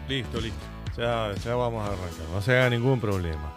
Listo. Ya vamos a arrancar. No se haga ningún problema.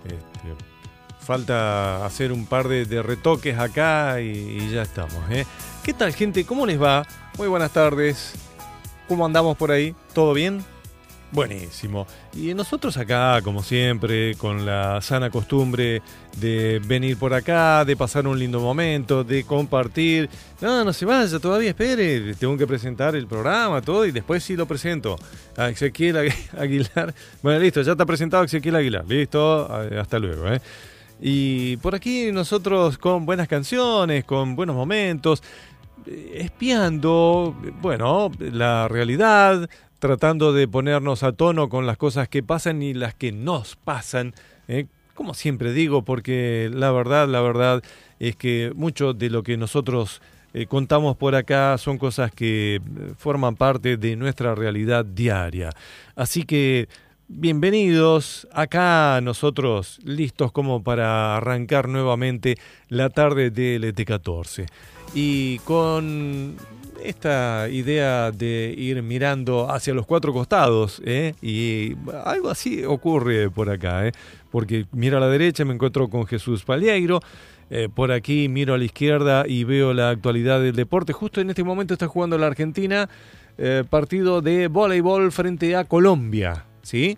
Falta hacer un par de retoques acá y ya estamos, ¿eh? ¿Qué tal, gente? ¿Cómo les va? Muy buenas tardes. ¿Cómo andamos por ahí? ¿Todo bien? Buenísimo. Y nosotros acá, como siempre, con la sana costumbre de venir por acá, de pasar un lindo momento, de compartir. No se vaya todavía, espere. Tengo que presentar el programa, todo, y después sí lo presento. A Ezequiel Aguilar. Bueno, listo, ya está presentado Ezequiel Aguilar. Listo, hasta luego, ¿eh? Y por aquí nosotros con buenas canciones, con buenos momentos, espiando, bueno, la realidad, tratando de ponernos a tono con las cosas que pasan y las que nos pasan, como siempre digo, porque la verdad es que mucho de lo que nosotros contamos por acá son cosas que forman parte de nuestra realidad diaria. Así que bienvenidos, acá nosotros listos como para arrancar nuevamente la tarde del ET14. Y con esta idea de ir mirando hacia los cuatro costados, y algo así ocurre por acá, porque miro a la derecha y me encuentro con Jesús Palieiro, por aquí miro a la izquierda y veo la actualidad del deporte. Justo en este momento está jugando la Argentina, partido de voleibol frente a Colombia, ¿sí?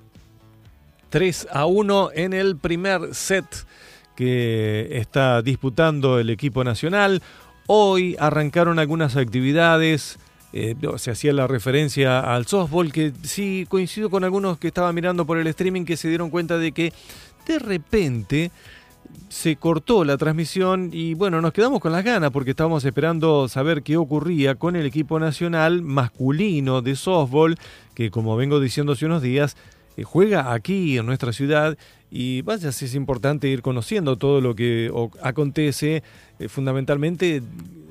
3-1 en el primer set que está disputando el equipo nacional. Hoy arrancaron algunas actividades, se hacía la referencia al softball, que sí coincido con algunos que estaban mirando por el streaming que se dieron cuenta de que de repente se cortó la transmisión y bueno, nos quedamos con las ganas porque estábamos esperando saber qué ocurría con el equipo nacional masculino de softball, que como vengo diciendo hace unos días, juega aquí en nuestra ciudad. Y vaya, si es importante ir conociendo todo lo que acontece, fundamentalmente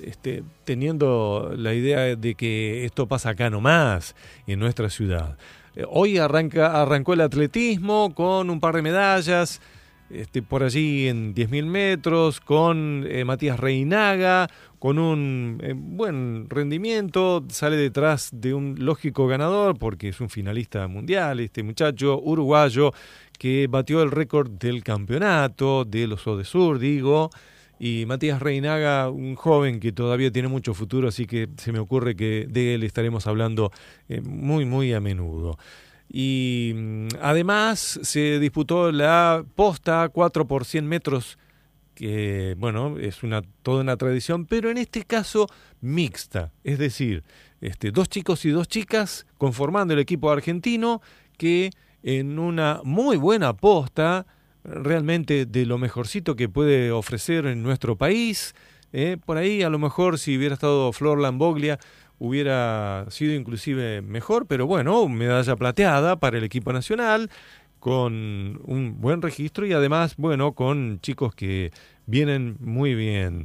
teniendo la idea de que esto pasa acá nomás, en nuestra ciudad. Hoy arrancó el atletismo con un par de medallas, por allí en 10.000 metros, con Matías Reinaga, con un buen rendimiento, sale detrás de un lógico ganador, porque es un finalista mundial, este muchacho uruguayo, que batió el récord del campeonato de los ODESUR, digo, y Matías Reinaga, un joven que todavía tiene mucho futuro, así que se me ocurre que de él estaremos hablando muy a menudo. Y además se disputó la posta 4x100 metros, que bueno, es toda una tradición, pero en este caso mixta, es decir, dos chicos y dos chicas conformando el equipo argentino que en una muy buena posta, realmente de lo mejorcito que puede ofrecer en nuestro país. Por ahí a lo mejor si hubiera estado Flor Lamboglia hubiera sido inclusive mejor, pero bueno, medalla plateada para el equipo nacional, con un buen registro y además, bueno, con chicos que vienen muy bien,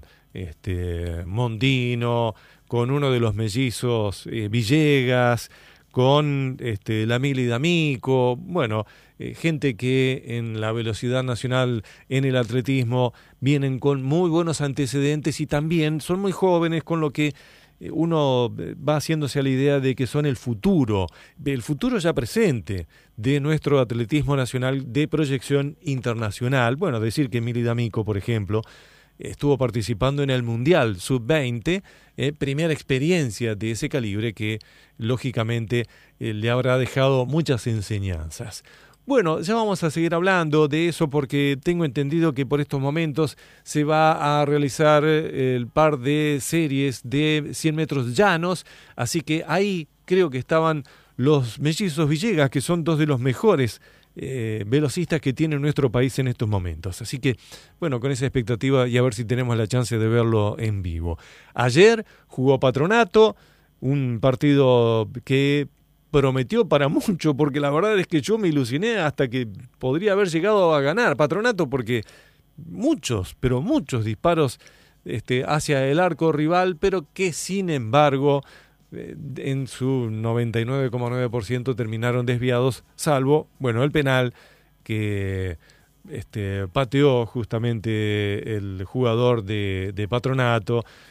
Mondino, con uno de los mellizos, Villegas, con la Mili D'Amico, bueno, gente que en la velocidad nacional, en el atletismo, vienen con muy buenos antecedentes y también son muy jóvenes, con lo que uno va haciéndose a la idea de que son el futuro ya presente de nuestro atletismo nacional de proyección internacional. Bueno, decir que Mili D'Amico, por ejemplo, estuvo participando en el Mundial Sub-20, primera experiencia de ese calibre que lógicamente le habrá dejado muchas enseñanzas. Bueno, ya vamos a seguir hablando de eso porque tengo entendido que por estos momentos se va a realizar el par de series de 100 metros llanos, así que ahí creo que estaban los mellizos Villegas, que son dos de los mejores velocistas que tiene nuestro país en estos momentos. Así que, bueno, con esa expectativa y a ver si tenemos la chance de verlo en vivo. Ayer jugó Patronato, un partido que prometió para mucho, porque la verdad es que yo me ilusioné hasta que podría haber llegado a ganar Patronato, porque muchos disparos hacia el arco rival, pero que sin embargo en su 99,9% terminaron desviados, salvo, bueno, el penal que pateó justamente el jugador de Patronato,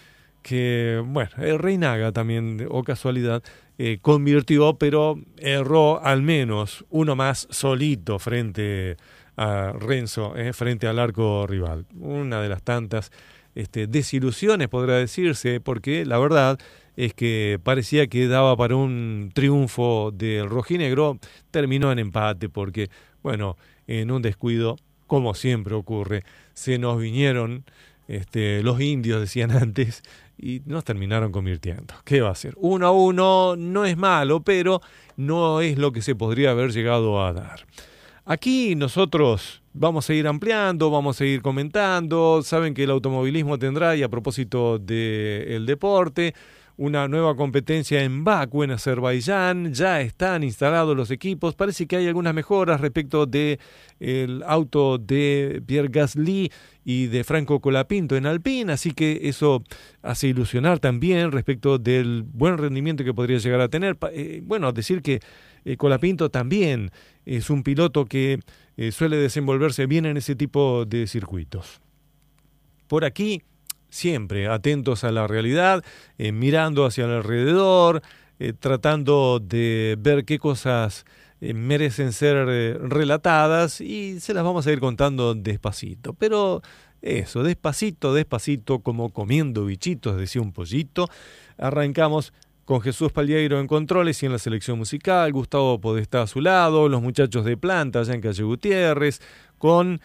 que, bueno, el Reinaga también, o casualidad, convirtió, pero erró al menos uno más solito frente a Renzo, frente al arco rival. Una de las tantas desilusiones, podrá decirse, porque la verdad es que parecía que daba para un triunfo del rojinegro, terminó en empate porque, bueno, en un descuido, como siempre ocurre, se nos vinieron los indios, decían antes, y nos terminaron convirtiendo. ¿Qué va a ser? 1-1 no es malo, pero no es lo que se podría haber llegado a dar. Aquí nosotros vamos a ir ampliando, vamos a ir comentando. Saben que el automovilismo tendrá, y a propósito del deporte, una nueva competencia en Bakú, en Azerbaiyán. Ya están instalados los equipos. Parece que hay algunas mejoras respecto de el auto de Pierre Gasly y de Franco Colapinto en Alpine, así que eso hace ilusionar también respecto del buen rendimiento que podría llegar a tener. Bueno, decir que Colapinto también es un piloto que suele desenvolverse bien en ese tipo de circuitos. Por aquí, siempre atentos a la realidad, mirando hacia el alrededor, tratando de ver qué cosas merecen ser relatadas, y se las vamos a ir contando despacito. Pero eso, despacito, despacito, como comiendo bichitos, decía un pollito. Arrancamos con Jesús Palieiro en controles y en la selección musical, Gustavo Podestá a su lado, los muchachos de planta allá en Calle Gutiérrez, con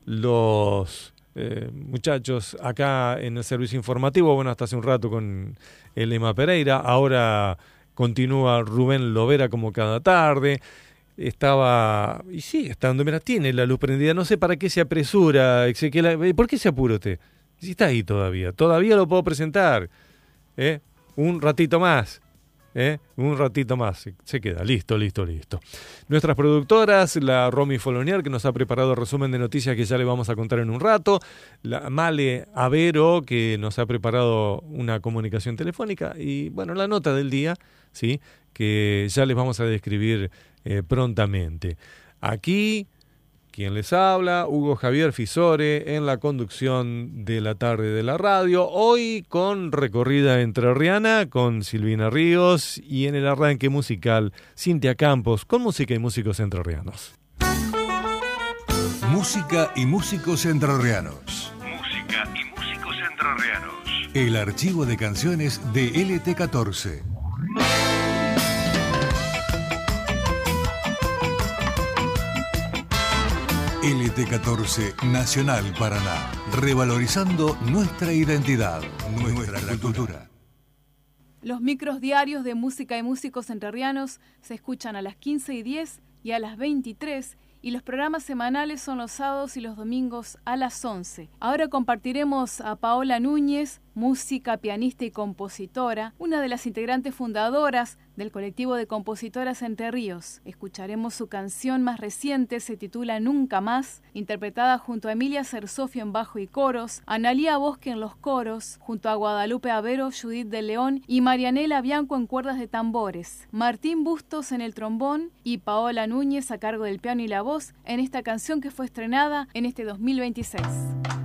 los muchachos acá en el servicio informativo, bueno, hasta hace un rato con el Emma Pereira, ahora continúa Rubén Lovera como cada tarde. Estaba, y sigue estando, mira, tiene la luz prendida, no sé para qué se apresura, Ezequiel, ¿por qué se apura usted? Si está ahí todavía lo puedo presentar, un ratito más, un ratito más, se queda, listo. Nuestras productoras, la Romy Folonier, que nos ha preparado el resumen de noticias que ya le vamos a contar en un rato, la Male Avero, que nos ha preparado una comunicación telefónica, y bueno, la nota del día, sí, que ya les vamos a describir prontamente. Aquí, quien les habla, Hugo Javier Fisore, en la conducción de la tarde de la radio, hoy con recorrida entrerriana con Silvina Ríos, y en el arranque musical Cintia Campos con música y músicos entrerrianos. Música y músicos entrerrianos. Música y músicos entrerrianos. El archivo de canciones de LT14. LT14 Nacional Paraná, revalorizando nuestra identidad, nuestra cultura. Los micros diarios de música y músicos entrerrianos se escuchan a las 15:10 y a las 23, y los programas semanales son los sábados y los domingos a las 11. Ahora compartiremos a Paola Núñez, música, pianista y compositora, una de las integrantes fundadoras del colectivo de compositoras Entre Ríos. Escucharemos su canción más reciente, se titula Nunca Más, interpretada junto a Emilia Cersofio en bajo y coros, Analía Bosque en los coros, junto a Guadalupe Avero, Judith de León y Marianela Bianco en cuerdas de tambores, Martín Bustos en el trombón y Paola Núñez a cargo del piano y la voz en esta canción que fue estrenada en este 2026.